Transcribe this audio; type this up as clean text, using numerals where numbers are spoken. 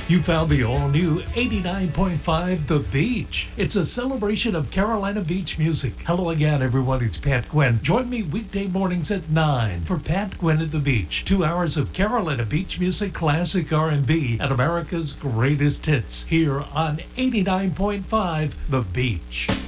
You found the all-new 89.5 The Beach. It's a celebration of Carolina Beach music. Hello again, everyone. It's Pat Gwynn. Join me weekday mornings at 9 for Pat Gwynn at the Beach. 2 hours of Carolina Beach music, classic R&B, and America's greatest hits here on 89.5 The Beach.